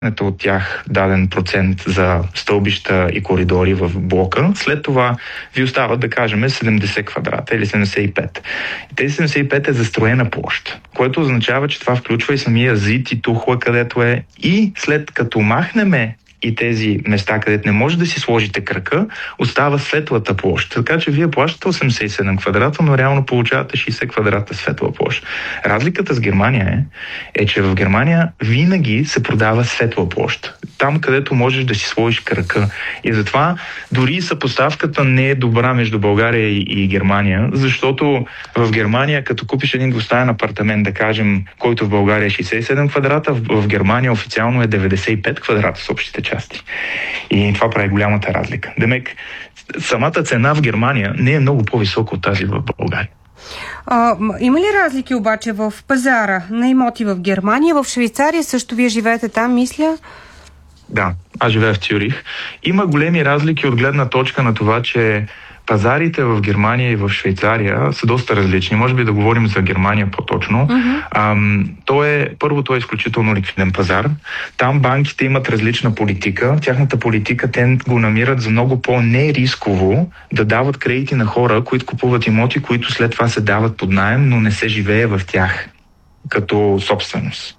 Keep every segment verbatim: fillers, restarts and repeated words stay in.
от тях даден процент за стълбища и коридори в блока. След това ви остават, да кажем, седемдесет квадрата или седемдесет и пет. И тези седемдесет и пет е застроена площ, което означава, че това включва и самия зид и тухла, където е. И след като махнеме и тези места, където не може да си сложите крака, остава светлата площ. Така че вие плащате осемдесет и седем квадрата, но реално получавате шейсет квадрата светла площ. Разликата с Германия е, е, че в Германия винаги се продава светла площ. Там, където можеш да си сложиш крака. И затова дори съпоставката не е добра между България и, и Германия, защото в Германия, като купиш един двустаен апартамент, да кажем, който в България е шейсет и седем квадрата, в, в Германия официално е деветдесет и пет квадрата с общите части. И това прави голямата разлика. Демек, самата цена в Германия не е много по-висока от тази в България. А, има ли разлики обаче в пазара на имоти в Германия? В Швейцария също вие живеете там, мисля? Да, аз живея в Цюрих. Има големи разлики от гледна точка на това, че пазарите в Германия и в Швейцария са доста различни. Може би да говорим за Германия по-точно. Uh-huh. Ам, то е, първо, то е изключително ликвиден пазар. Там банките имат различна политика. Тяхната политика те го намират за много по-нерисково да дават кредити на хора, които купуват имоти, които след това се дават под наем, но не се живее в тях като собственост.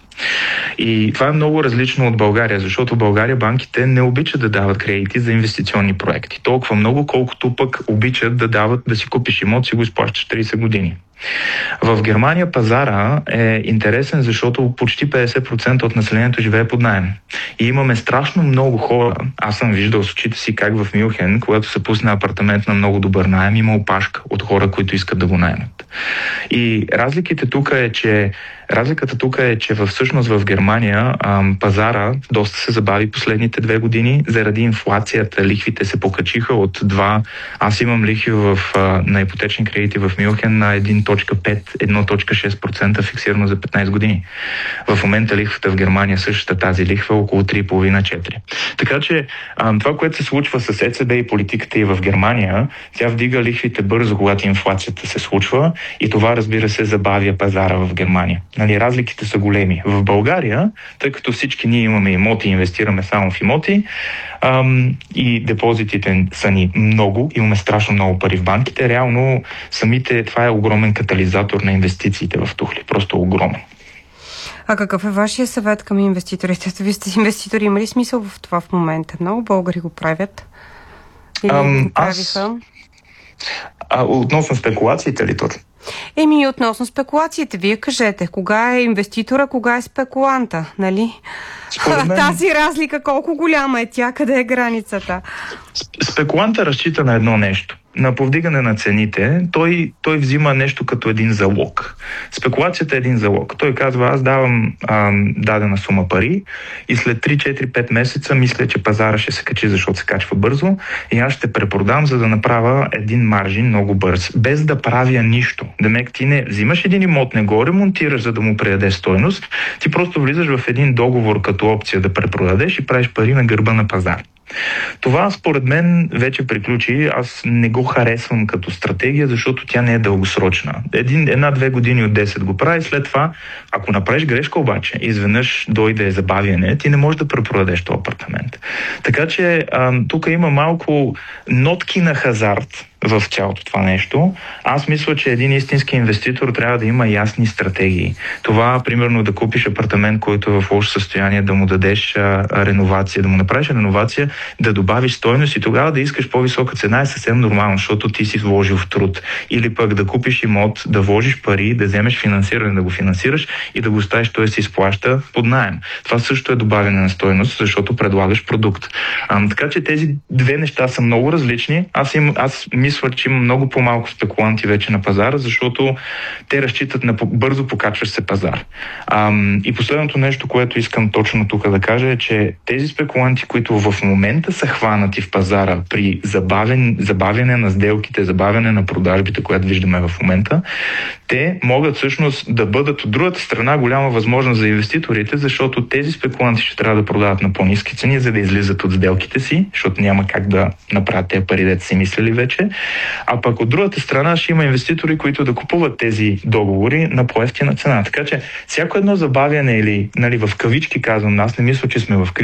И това е много различно от България, защото в България банките не обичат да дават кредити за инвестиционни проекти. Толкова много, колкото пък обичат да дават да си купиш имот, си го изплащаш трийсет години. В Германия пазара е интересен, защото почти петдесет процента от населението живее под наем. И имаме страшно много хора. Аз съм виждал с очите си как в Мюнхен, когато се пусне апартамент на много добър наем, има опашка от хора, които искат да го наемат. И разликите тук е, че Разликата тук е, че всъщност в Германия ам, пазара доста се забави последните две години. Заради инфлацията лихвите се покачиха от два. Аз имам лихви в, а, на ипотечни кредити в Мюнхен на едно цяло пет - едно цяло шест процента фиксирано за петнайсет години. В момента лихвата в Германия същата тази лихва около три цяло пет - четири. Така че ам, това, което се случва с ЕЦБ и политиката и в Германия, тя вдига лихвите бързо, когато инфлацията се случва и това, разбира се, забавя пазара в Германия. Нали, разликите са големи. В България, тъй като всички ние имаме имоти и инвестираме само в имоти, ам, и депозитите са ни много, имаме страшно много пари в банките, реално самите, това е огромен катализатор на инвестициите в тухли. Просто огромен. А какъв е вашия съвет към инвеститорите? Вие сте инвеститори, има ли смисъл в това в момента? Много българи го правят. Или ам, го правиха? Аз... А, относно спекулациите ли точно? Еми, относно спекулациите, вие кажете, кога е инвеститора, кога е спекуланта, нали? Мен... Тази разлика, колко голяма е тя, къде е границата? Спекуланта разчита на едно нещо. На повдигане на цените, той, той взима нещо като един залог. Спекулацията е един залог. Той казва, аз давам а, дадена сума пари и след три, четири, пет месеца мисля, че пазара ще се качи, защото се качва бързо и аз ще препродам, за да направя един маржин много бърз, без да правя нищо. Демек, ти не взимаш един имот, не го ремонтираш, за да му предадеш стойност, ти просто влизаш в един договор като опция да препродадеш и правиш пари на гърба на пазар. Това според мен вече приключи. Аз не го харесвам като стратегия, защото тя не е дългосрочна. Един, една-две години от десет го прави, след това, ако направиш грешка обаче, изведнъж дойде забавяне, ти не можеш да препродадеш този апартамент. Така че тук има малко нотки на хазарт в цялото това нещо. Аз мисля, че един истински инвеститор трябва да има ясни стратегии. Това, примерно, да купиш апартамент, който е в лошо състояние, да му дадеш а, реновация, да му направиш реновация, да добавиш стойност и тогава да искаш по-висока цена е съвсем нормално, защото ти си вложил в труд. Или пък да купиш имот, да вложиш пари, да вземеш финансиране, да го финансираш и да го оставиш, той се изплаща под наем. Това също е добавяне на стойност, защото предлагаш продукт. А, така че тези две неща са много различни. Аз, им, аз мисля, че има много по-малко спекуланти вече на пазара, защото те разчитат на бързо покачващ се пазар. Ам, и последното нещо, което искам точно тук да кажа е, че тези спекуланти, които в момента са хванати в пазара при забавен, забавяне на сделките, забавяне на продажбите, което виждаме в момента, те могат всъщност да бъдат от другата страна голяма възможност за инвеститорите, защото тези спекуланти ще трябва да продават на по-ниски цени, за да излизат от сделките си, защото няма как да направят тези пари, дето си мислили вече. А пък от другата страна ще има инвеститори, които да купуват тези договори на по-евтина цена. Така че всяко едно забавяне или, нали, в кавички казвам, аз не мисля, че сме в